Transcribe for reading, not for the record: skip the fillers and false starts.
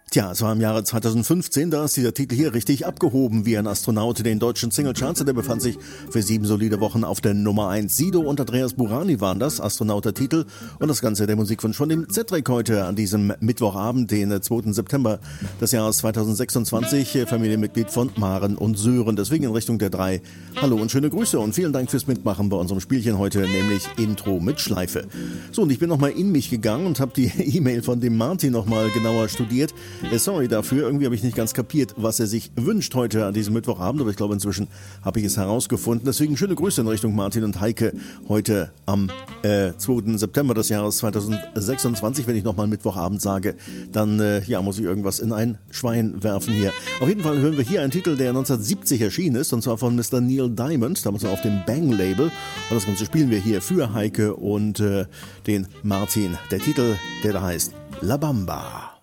Tja, es war im Jahre 2015, da ist dieser Titel hier richtig abgehoben wie ein Astronaut den deutschen Singlecharts. Der befand sich für 7 solide Wochen auf der Nummer 1. Sido und Andreas Burani waren das, Astronautertitel. Und das Ganze der Musikwunsch von dem Z-Track heute an diesem Mittwochabend, den 2. September des Jahres 2026. Familienmitglied von Maren und Sören. Deswegen in Richtung der 3. Hallo und schöne Grüße und vielen Dank fürs Mitmachen bei unserem Spielchen heute, nämlich Intro mit Schleife. So, und ich bin nochmal in mich gegangen und habe die E-Mail von dem Martin nochmal genauer studiert. Sorry dafür, irgendwie habe ich nicht ganz kapiert, was er sich wünscht heute an diesem Mittwochabend, aber ich glaube, inzwischen habe ich es herausgefunden. Deswegen schöne Grüße in Richtung Martin und Heike heute am 2. September des Jahres 2026. Wenn ich nochmal Mittwochabend sage, dann muss ich irgendwas in ein Schwein werfen hier. Auf jeden Fall hören wir hier einen Titel, der 1970 erschienen ist, und zwar von Mr. Neil Diamond, damals auf dem Bang-Label. Und das Ganze spielen wir hier für Heike und den Martin. Der Titel, der da heißt La Bamba.